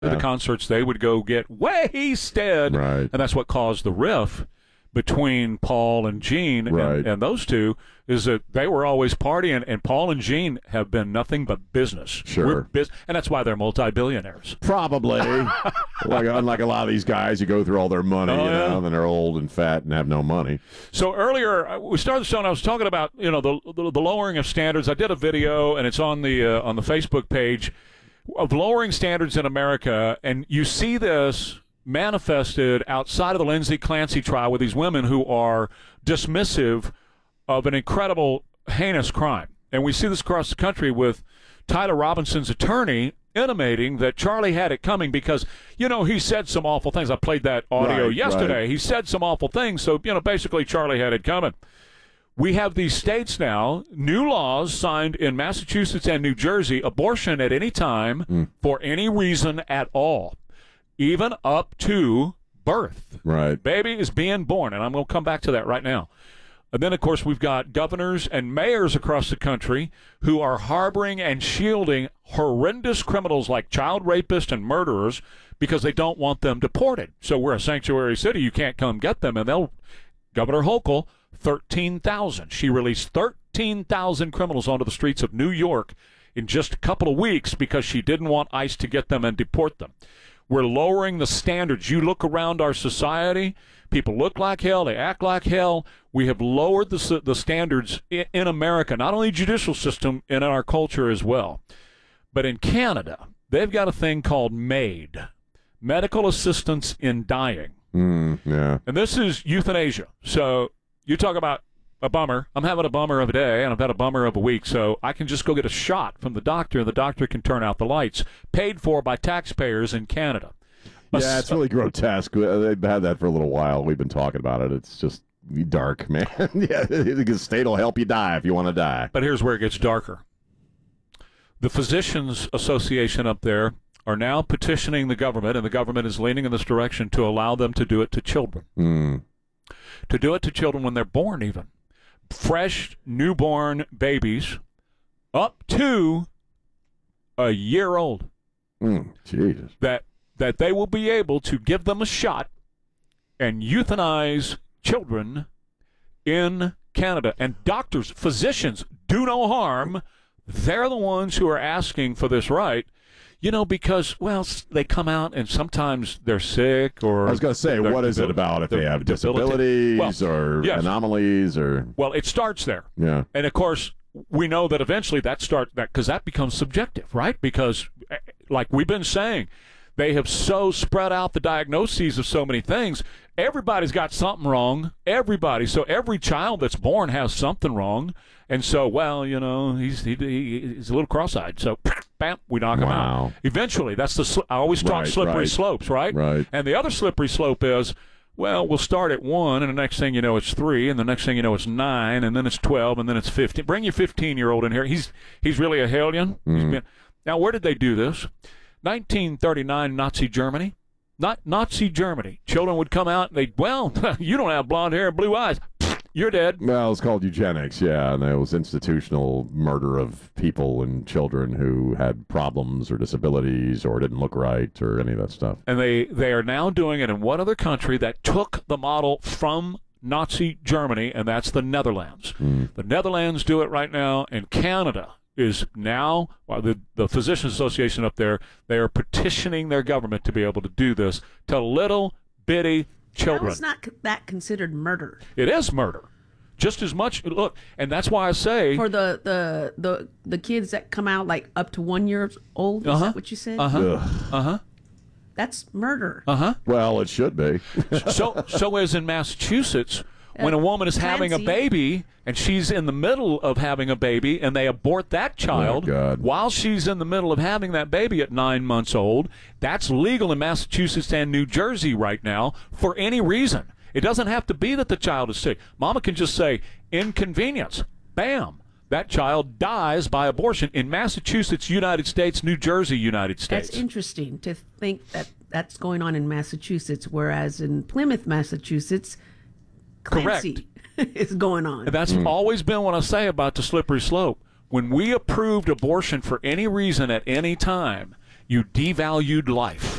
the concerts, they would go get wasted. Right. And that's what caused the riff between Paul and Gene and those two, is that they were always partying, and Paul and Gene have been nothing but business. Sure. And that's why they're multi-billionaires. Probably. Unlike a lot of these guys who go through all their money, and then they're old and fat and have no money. So earlier, we started the show, and I was talking about, the lowering of standards. I did a video, and it's on the Facebook page, of lowering standards in America, and you see this manifested outside of the Lindsay Clancy trial with these women who are dismissive of an incredible, heinous crime. And we see this across the country with Tyler Robinson's attorney intimating that Charlie had it coming because, he said some awful things. I played that audio yesterday. Right. He said some awful things, so, basically Charlie had it coming. We have these states now, new laws signed in Massachusetts and New Jersey, abortion at any time for any reason at all, even up to birth. Right. Baby is being born, and I'm going to come back to that right now. And then, of course, we've got governors and mayors across the country who are harboring and shielding horrendous criminals like child rapists and murderers because they don't want them deported. So we're a sanctuary city. You can't come get them. And Governor Hochul, 13,000. She released 13,000 criminals onto the streets of New York in just a couple of weeks because she didn't want ICE to get them and deport them. We're lowering the standards. You look around our society, people look like hell, they act like hell. We have lowered the standards in America, not only judicial system, in our culture as well. But in Canada, they've got a thing called MAID, Medical Assistance in Dying. Yeah. And this is euthanasia. So you talk about a bummer. I'm having a bummer of a day, and I've had a bummer of a week, so I can just go get a shot from the doctor, and the doctor can turn out the lights, paid for by taxpayers in Canada. Yeah, it's really grotesque. They've had that for a little while. We've been talking about it. It's just dark, man. Yeah, the state will help you die if you want to die. But here's where it gets darker. The Physicians Association up there are now petitioning the government, and the government is leaning in this direction to allow them to do it to children. To do it to children when they're born, even. Fresh, newborn babies up to a year old. Jesus. That they will be able to give them a shot and euthanize children in Canada. And doctors, physicians, do no harm. They're the ones who are asking for this right. Because, they come out and sometimes they're sick or... I was going to say, what is it about if they have disabilities or anomalies or... Well, it starts there. Yeah. And, of course, we know that eventually because that becomes subjective, right? Because, like we've been saying, they have so spread out the diagnoses of so many things. Everybody's got something wrong. Everybody. So every child that's born has something wrong. And so, he's a little cross-eyed. So, bam, we knock him out. Eventually, that's I always talk slippery slopes, right? Right. And the other slippery slope is, we'll start at 1, and the next thing you know, it's 3, and the next thing you know, it's 9, and then it's 12, and then it's 15. Bring your 15-year-old in here. He's really a hellion. Now, where did they do this? 1939, Nazi Germany. Not Nazi Germany. Children would come out, and you don't have blonde hair and blue eyes. You're dead. Well, it's called eugenics, yeah, and it was institutional murder of people and children who had problems or disabilities or didn't look right or any of that stuff. And they are now doing it in one other country that took the model from Nazi Germany, and that's the Netherlands. The Netherlands do it right now, and Canada is now, the Physicians Association up there, they are petitioning their government to be able to do this to little bitty children. How is not that considered murder? It is murder. Just as much. Look, and that's why I say for the kids that come out like up to 1 year old. Is that what you said? That's murder. Well, it should be. so as in Massachusetts, when a woman is having a baby and she's in the middle of having a baby and they abort that child while she's in the middle of having that baby at 9 months old, that's legal in Massachusetts and New Jersey right now for any reason. It doesn't have to be that the child is sick. Mama can just say, inconvenience. Bam. That child dies by abortion in Massachusetts, United States, New Jersey, United States. That's interesting to think that that's going on in Massachusetts, whereas in Plymouth, Massachusetts, Clancy is going on. And that's always been what I say about the slippery slope. When we approved abortion for any reason at any time, You devalued life.